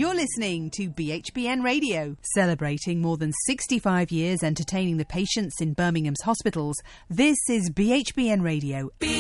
You're listening to BHBN Radio. Celebrating more than 65 years entertaining the patients in Birmingham's hospitals, this is BHBN Radio.